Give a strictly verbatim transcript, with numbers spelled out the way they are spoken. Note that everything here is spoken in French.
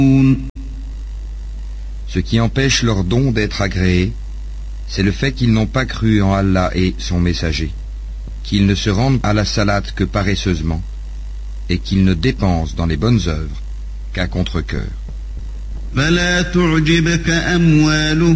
Ce qui empêche leur don d'être agréé, c'est le fait qu'ils n'ont pas cru en Allah et son messager, qu'ils ne se rendent à la salate que paresseusement, et qu'ils ne dépensent dans les bonnes œuvres qu'à contre-cœur.